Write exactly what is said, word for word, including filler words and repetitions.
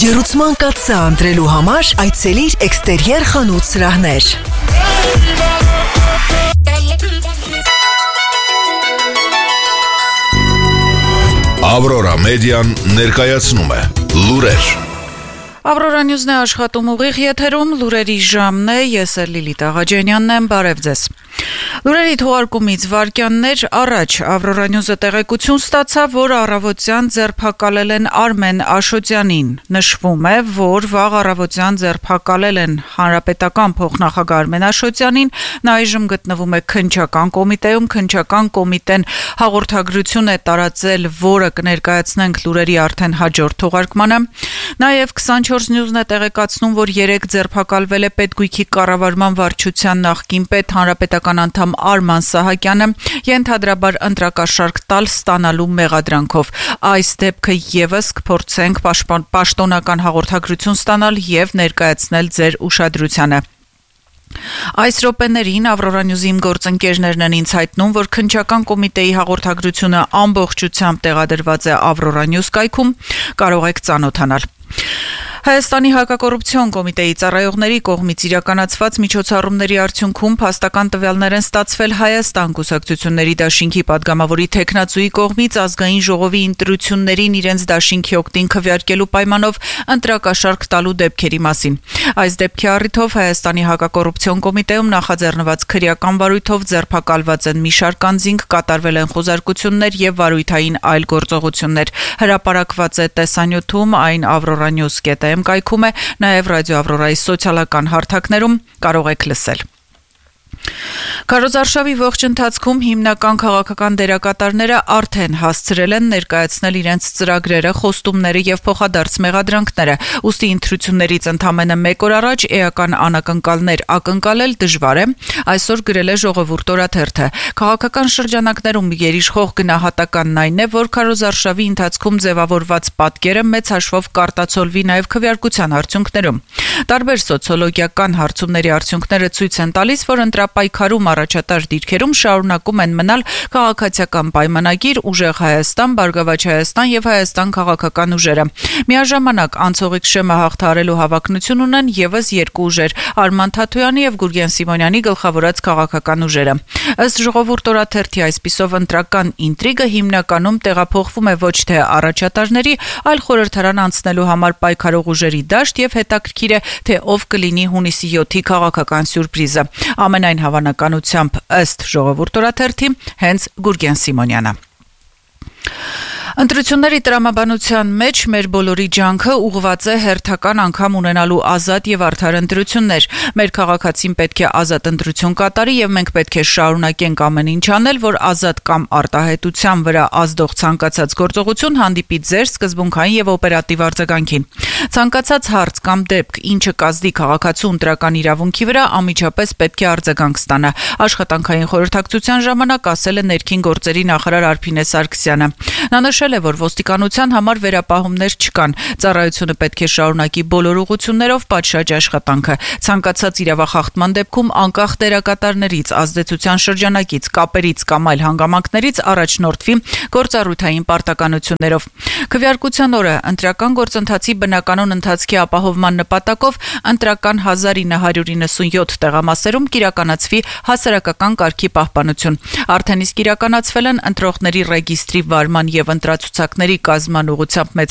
Ջերուցման կաթսա ընտրելու համար այցելիր Էքստերիեր խանութ սրահներ։ Ավրորա մեդիան ներկայացնում է լուրեր։ Ավրորա Նյուզն է աշխատում ուղիղ եթերում, լուրերի ժամն է, ես էլ Լիլիթ Աղաջանյանն եմ, բարև ձեզ։ Լուրերի թողարկումից վայրկյաններ առաջ Ավրորա Նյուզը տեղեկություն ստացավ, որ առավոտյան ձերբակալել են Արմեն Աշոտյանին։ Նշվում է, որ վաղ առավոտյան ձերբակալել են հանրապետական փոխնախագահ Արմեն Աշոտյանին, նա այժմ գտնվում է քննչական կոմիտեում, քննչական կոմիտեն հաղորդագրություն է տարածել, որը կներկայացնենք լուրերի արդեն հաջորդ թողարկմանը։ Նաև քսանչորս Նյուզն է տեղեկացնում, որ երեկ ձերբակալվել է Պետգույքի կառավարման վարչության նախկին պետ հանրապետական անդամ Արման Սահակյանը, ենթադրաբար ընտրակաշառք տալ ստանալու մեղադրանքով։ Այս դեպքը եւս կփորձենք պաշտոնական հաղորդագրություն ստանալ եւ ներկայացնել ձեր ուշադրությանը։ Այս րոպեներին Ավրորա Նյուզի գործընկերներն են ինձ հայտնում, որ քննչական կոմիտեի հաղորդագրությունը ամբողջությամբ տեղադրված է Ավրորա Նյուզ կայքում, կարող եք ծանոթանալ։ Հայաստանի հակակոռուպցիոն կոմիտեի ծառայողների կողմից իրականացված միջոցառումների արդյունքում փաստական տվյալներ են ստացվել Հայաստան կուսակցությունների դաշինքի падգամավորի թեկնածուի կողմից ազգային ժողովի ընտրություններին իրենց դաշինքի օգտին քվեարկելու պայմանով ընտրակաշառք տալու դեպքերի մասին։ Այս դեպքի առիթով Հայաստանի հակակոռուպցիոն կոմիտեում նախաձեռնված քրեական վարույթով ձերբակալված են մի շարք անձինք, կատարվել են խոզարկություններ եւ վարույթային այլ գործողություններ։ Հրապարակված է տեսանյութում, այն Ավրորա Նյուզ կայքում է, նաև ռադիո Ավրորայի սոցիալական հարթակներում կարող եք լսել։ Քարոզարշավի ողջ ընթացքում հիմնական քաղաքական դերակատարները արդեն հասցրել են ներկայացնել իրենց ծրագրերը, խոստումները եւ փոխադարձ մեղադրանքները, ուստի ընտրություններից ընդամենը մեկ օր առաջ էական անակնկալներ ակնկալել դժվար է, այսօր գրել է Ժողովուրդ օրաթերթը։ Քաղաքական շրջանակներում գերիշխող գնահատականն այն է, որ քարոզարշավի ընթացքում ձևավորված պատկերը մեծ հաշվով կարտացոլվի նաև քվեարկության արդյունքներում։ Տարբեր սոցիոլոգիական հարցումների արդյունքները ցույց են տալիս, որ ընտրապայքարում առաջատար դիրքերում շարունակում են մնալ քաղաքացիական պայմանագիր, ուժեղ Հայաստան, Բարգավաճ Հայաստան եւ Հայաստան քաղաքական ուժերը։ Միաժամանակ անցողիկ շեմը հաղթահարելու հավակնություն ունեն եւս երկու ուժեր՝ Արման Թաթոյանի եւ Գուրգեն Սիմոնյանի գլխավորած քաղաքական ուժերը։ Ըստ Ժողովուրդ օրաթերթի այսպիսով ընտրական ինտրիգը հիմնականում տեղափոխվում է ոչ թե առաջատարների, այլ խորհրդարան անցնելու համար պայքարող ուժերի դաշտ եւ հետաքրքիր է, թե ով կլինի հունիսի յոթի քաղաքական սյուրպրիզը։ Ամենայն հավանականությամբ ըստ Ժողովուրդ օրաթերթի հենց Գուրգեն Սիմոնյանը։ Ընտրությունների տրամաբանության մեջ մեր բոլորի ջանքը ուղղված է հերթական անգամ ունենալու ազատ եւ արդար ընտրություններ։ Մեր քաղաքացին պետք է ազատ ընտրություն կատարի եւ մենք պետք է շարունակենք ամեն ինչ անել, որ ազատ կամ արտահայտության վրա ազդող ցանկացած գործողություն հանդիպի ձեր սկզբունքային եւ օպերատիվ արձագանքին։ Ցանկացած հարց կամ դեպք, ինչը կազդի քաղաքացու ընտրական իրավունքի վրա, անմիջապես պետք է արձագանք ստանա։ Աշխատանքային խորհրդակցության ժամանակ ասել է ներքին գործերի նախարար Արփինե Սարգսյանը։ Նա նշել է, որ ոստիկանության համար վերապահումներ չկան։ Ծառայությունը պետք է շարունակի բոլոր ուղղություններով պատշաճ աշխատանքը։ Ցանկացած իրավախախտման դեպքում անկախ դերակատարներից, ազդեցության շրջանակից, կապերից կամ այլ հանգամանքներից առաջնորդվի գործառույթային պարտականություններով։ Քվեարկության օրը ընտրական գործընթացի բնականon ընթացքի ապահովման նպատակով ընտրական հազար ինը հարյուր իննսունյոթ տեղամասերում կիրականացվի հասարակական կարգի պահպանություն։ Արդեն իսկ իրականացվել են ընտրողների ռեգիստրի վարման եւ ընտրացուցակների կազման ուղղությամբ մեծ